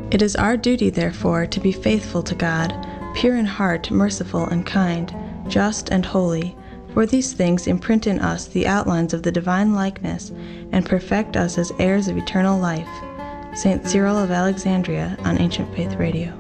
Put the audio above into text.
It is our duty, therefore, to be faithful to God, pure in heart, merciful and kind, just and holy, for these things imprint in us the outlines of the divine likeness and perfect us as heirs of eternal life. St. Cyril of Alexandria on Ancient Faith Radio.